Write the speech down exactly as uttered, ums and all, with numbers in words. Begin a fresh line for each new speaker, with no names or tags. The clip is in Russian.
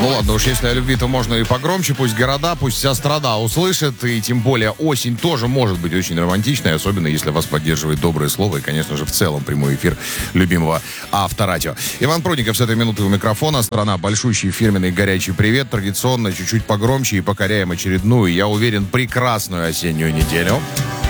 Ну ладно, уж если о любви, то можно и погромче. Пусть города, пусть вся страна услышит. И тем более осень тоже может быть очень романтичной, особенно если вас поддерживает доброе слово. И, конечно же, в целом прямой эфир любимого Авторадио. Иван Прудников с этой минуты у микрофона. Страна, большущий фирменный горячий привет. Традиционно чуть-чуть погромче и покоряем очередную, я уверен, прекрасную осеннюю неделю.